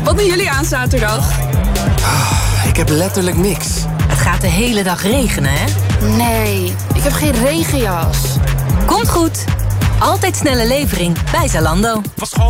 Wat doen jullie aan zaterdag? Ik heb letterlijk niks. Het gaat de hele dag regenen, hè? Nee, ik heb geen regenjas. Komt goed. Altijd snelle levering bij Zalando.